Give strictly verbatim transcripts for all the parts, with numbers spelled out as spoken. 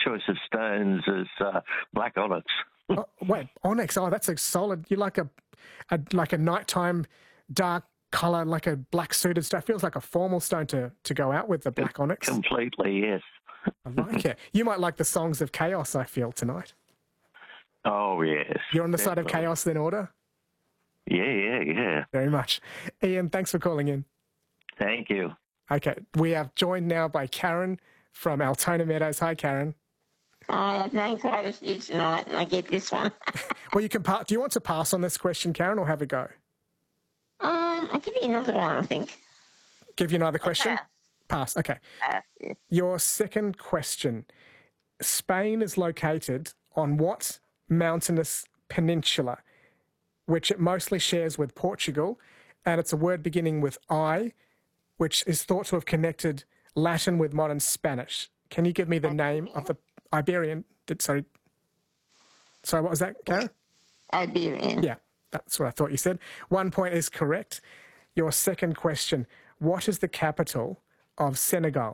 choice of stones is uh, black onyx. Oh, wait, onyx. Oh, that's a solid. You like a, a like a nighttime dark colour, like a black suited stone. Feels like a formal stone to, to go out with, the black onyx. Completely, yes. I like it. You might like the Songs of Chaos, I feel, tonight. Oh, yes. You're on the definitely. side of chaos then, Order? Yeah, yeah, yeah. Very much. Ian, thanks for calling in. Thank you. Okay, we are joined now by Karen from Altona Meadows. Hi, Karen. I have no gratitude tonight, and I get this one. Well, you can pass. Do you want to pass on this question, Karen, or have a go? Um, I'll give you another one, I think. Give you another question? Pass. Pass, okay. Pass, yeah. Your second question. Spain is located on what mountainous peninsula, which it mostly shares with Portugal, and it's a word beginning with I, which is thought to have connected Latin with modern Spanish. Can you give me the name of the Iberian... Did, sorry. Sorry, what was that, Karen? Iberian. Yeah, that's what I thought you said. One point is correct. Your second question. What is the capital of Senegal?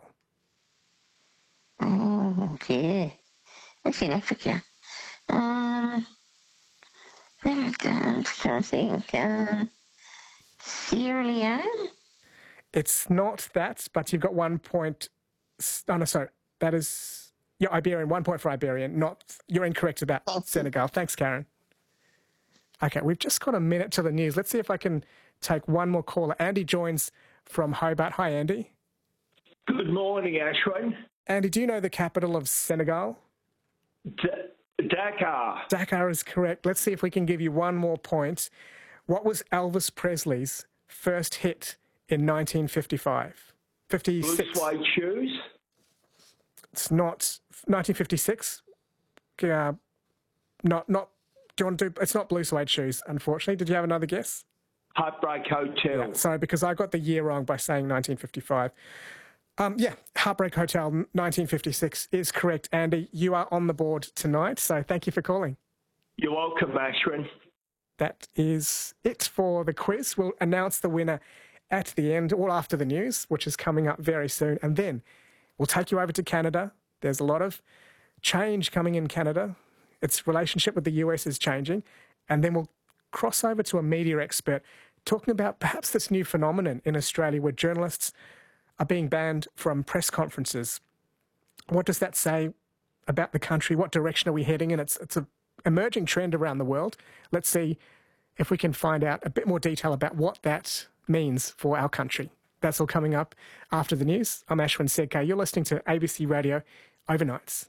Oh, okay. It's in Africa. Um, I'm trying to think. Um, Sierra Leone? It's not that, but you've got one point... Oh, no, sorry. That is... Yeah, Iberian. One point for Iberian. Not... You're incorrect about Senegal. Thanks, Karen. Okay, we've just got a minute to the news. Let's see if I can take one more caller. Andy joins from Hobart. Hi, Andy. Good morning, Ashwin. Andy, do you know the capital of Senegal? D- Dakar. Dakar is correct. Let's see if we can give you one more point. What was Elvis Presley's first hit in nineteen fifty-five? fifty-six. Blue suede shoes. It's not nineteen fifty-six. Uh, not, not, do you want to do, it's not Blue Suede Shoes, unfortunately. Did you have another guess? Heartbreak Hotel. Yeah, sorry, because I got the year wrong by saying nineteen fifty-five. Um, yeah, Heartbreak Hotel, nineteen fifty-six is correct. Andy, you are on the board tonight, so thank you for calling. You're welcome, Ashwin. That is it for the quiz. We'll announce the winner at the end, or after the news, which is coming up very soon. And then we'll take you over to Canada. There's a lot of change coming in Canada. Its relationship with the U S is changing. And then we'll cross over to a media expert talking about perhaps this new phenomenon in Australia where journalists are being banned from press conferences. What does that say about the country? What direction are we heading in? It's, it's an emerging trend around the world. Let's see if we can find out a bit more detail about what that means for our country. That's all coming up after the news. I'm Ashwin Sedkar. You're listening to A B C Radio Overnights.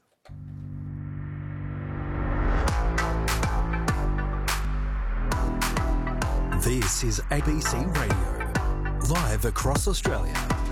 This is A B C Radio, live across Australia.